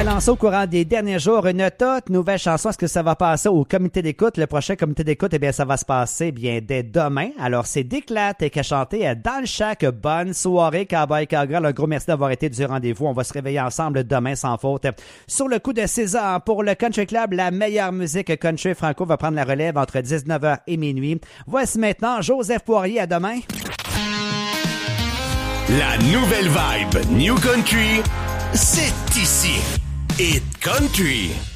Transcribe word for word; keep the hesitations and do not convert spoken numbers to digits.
Lancé au courant des derniers jours une toute nouvelle chanson. Est-ce que ça va passer au comité d'écoute? Le prochain comité d'écoute, eh bien, ça va se passer bien dès demain. Alors, c'est Déclate qui a chanté dans le Shack. Bonne soirée, Cowboy Cowgirl. Un gros merci d'avoir été du rendez-vous. On va se réveiller ensemble demain sans faute. Sur le coup de six heures, pour le Country Club, la meilleure musique country franco va prendre la relève entre dix-neuf heures et minuit. Voici maintenant Joseph Poirier. À demain. La nouvelle vibe New Country, c'est ici. Hit Country.